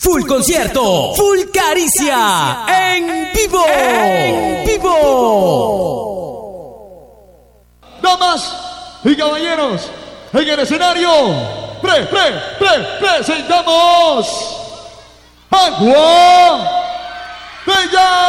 Full concierto, full caricia, en vivo, en vivo. Damas y caballeros, en el escenario, presentamos Agua Bella.